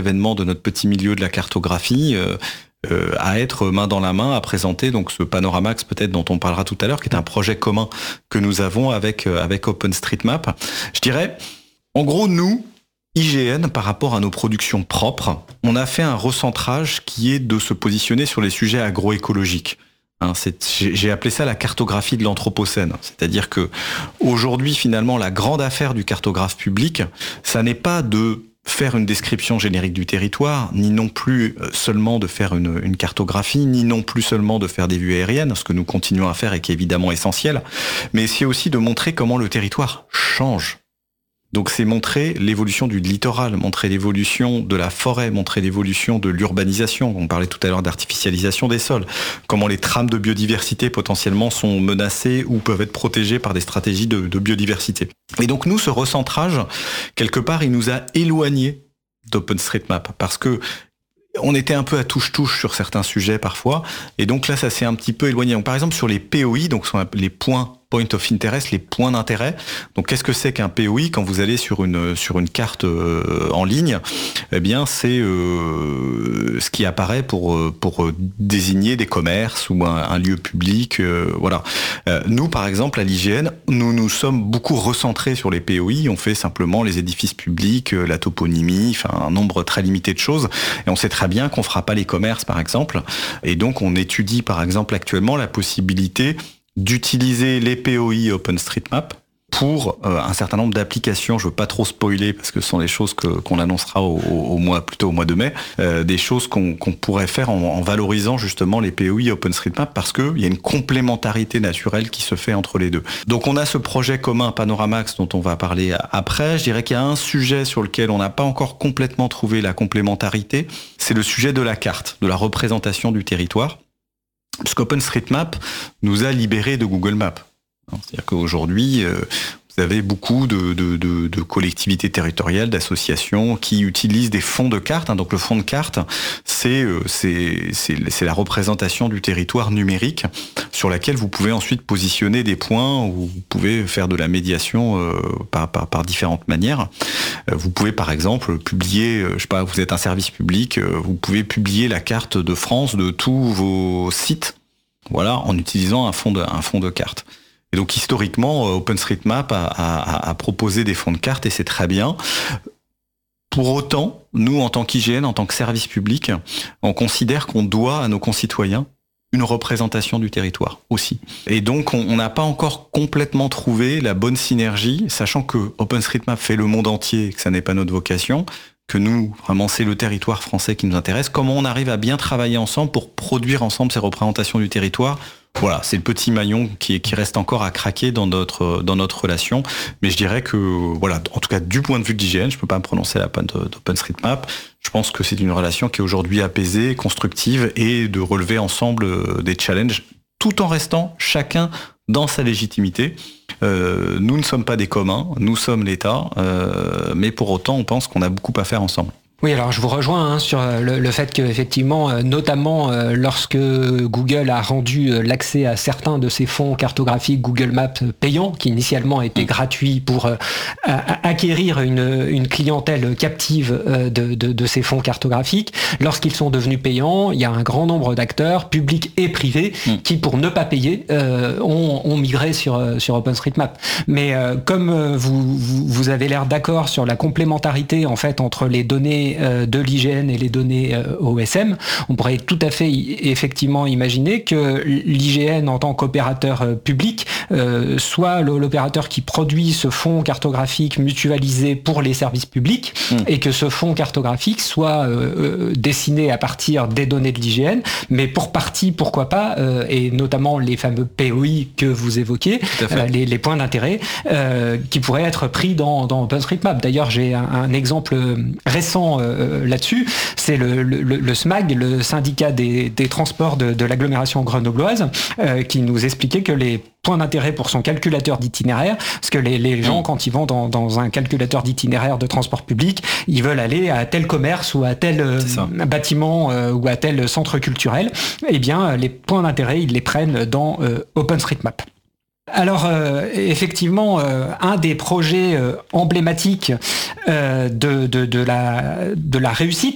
événements de notre petit milieu de la cartographie, à être main dans la main, à présenter donc ce Panoramax peut-être dont on parlera tout à l'heure, qui est un projet commun que nous avons avec OpenStreetMap. Je dirais, en gros, nous, IGN, par rapport à nos productions propres, on a fait un recentrage qui est de se positionner sur les sujets agroécologiques. J'ai appelé ça la cartographie de l'anthropocène. C'est-à-dire que aujourd'hui, finalement, la grande affaire du cartographe public, ça n'est pas de faire une description générique du territoire, ni non plus seulement de faire une cartographie, ni non plus seulement de faire des vues aériennes, ce que nous continuons à faire et qui est évidemment essentiel, mais c'est aussi de montrer comment le territoire change. Donc c'est montrer l'évolution du littoral, montrer l'évolution de la forêt, montrer l'évolution de l'urbanisation. On parlait tout à l'heure d'artificialisation des sols, comment les trames de biodiversité potentiellement sont menacées ou peuvent être protégées par des stratégies de biodiversité. Et donc nous, ce recentrage, quelque part, il nous a éloignés d'OpenStreetMap parce que on était un peu à touche-touche sur certains sujets parfois, et donc là ça s'est un petit peu éloigné. Donc, par exemple sur les POI, donc sont les points point of interest, les points d'intérêt. Donc qu'est-ce que c'est qu'un POI quand vous allez sur une carte en ligne? Eh bien c'est ce qui apparaît pour désigner des commerces ou un lieu public. Voilà. Nous par exemple à l'IGN, nous sommes beaucoup recentrés sur les POI. On fait simplement les édifices publics, la toponymie, enfin un nombre très limité de choses. Et on sait très bien qu'on fera pas les commerces par exemple. Et donc on étudie par exemple actuellement la possibilité d'utiliser les POI OpenStreetMap pour un certain nombre d'applications. Je veux pas trop spoiler parce que ce sont des choses qu'on annoncera plutôt au mois de mai, des choses qu'on pourrait faire en valorisant justement les POI OpenStreetMap parce que il y a une complémentarité naturelle qui se fait entre les deux. Donc on a ce projet commun Panoramax dont on va parler après. Je dirais qu'il y a un sujet sur lequel on n'a pas encore complètement trouvé la complémentarité, c'est le sujet de la carte, de la représentation du territoire. Parce qu'OpenStreetMap nous a libérés de Google Maps. C'est-à-dire qu'aujourd'hui, vous avez beaucoup de collectivités territoriales, d'associations qui utilisent des fonds de carte. Donc le fond de carte, c'est la représentation du territoire numérique sur laquelle vous pouvez ensuite positionner des points où vous pouvez faire de la médiation par différentes manières. Vous pouvez par exemple publier, je sais pas, vous êtes un service public, vous pouvez publier la carte de France de tous vos sites, voilà, en utilisant un fond de carte. Et donc historiquement, OpenStreetMap a proposé des fonds de carte et c'est très bien. Pour autant, nous en tant qu'IGN, en tant que service public, on considère qu'on doit à nos concitoyens une représentation du territoire aussi. Et donc on n'a pas encore complètement trouvé la bonne synergie, sachant que OpenStreetMap fait le monde entier et que ça n'est pas notre vocation, que nous, vraiment, c'est le territoire français qui nous intéresse. Comment on arrive à bien travailler ensemble pour produire ensemble ces représentations du territoire? Voilà, c'est le petit maillon qui reste encore à craquer dans notre relation. Mais je dirais que, voilà, en tout cas, du point de vue de l'IGN, je peux pas me prononcer à la pointe d'OpenStreetMap. Je pense que c'est une relation qui est aujourd'hui apaisée, constructive et de relever ensemble des challenges tout en restant chacun dans sa légitimité. Nous ne sommes pas des communs, nous sommes l'État, mais pour autant, on pense qu'on a beaucoup à faire ensemble. Oui, alors je vous rejoins sur le fait qu'effectivement, notamment lorsque Google a rendu l'accès à certains de ces fonds cartographiques Google Maps payants, qui initialement étaient gratuits pour acquérir une clientèle captive de ces fonds cartographiques, lorsqu'ils sont devenus payants, il y a un grand nombre d'acteurs, publics et privés, qui pour ne pas payer ont migré sur OpenStreetMap. Mais comme vous avez l'air d'accord sur la complémentarité en fait entre les données de l'IGN et les données OSM, on pourrait tout à fait effectivement imaginer que l'IGN en tant qu'opérateur public soit l'opérateur qui produit ce fonds cartographique mutualisé pour les services publics et que ce fonds cartographique soit dessiné à partir des données de l'IGN, mais pour partie, pourquoi pas, et notamment les fameux POI que vous évoquez, les points d'intérêt qui pourraient être pris dans OpenStreetMap. D'ailleurs, j'ai un exemple récent là-dessus, c'est le SMAG, le syndicat des transports de l'agglomération grenobloise, qui nous expliquait que les points d'intérêt pour son calculateur d'itinéraire, parce que les gens, quand ils vont dans un calculateur d'itinéraire de transport public, ils veulent aller à tel commerce ou à tel bâtiment ou à tel centre culturel, eh bien, les points d'intérêt, ils les prennent dans OpenStreetMap. Alors effectivement, un des projets emblématiques de la réussite